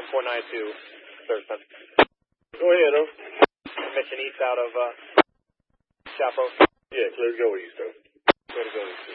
492 Thurston. Go ahead, huh? Mission east out of Chapo. Yeah, clear to go east, though. Clear to go east.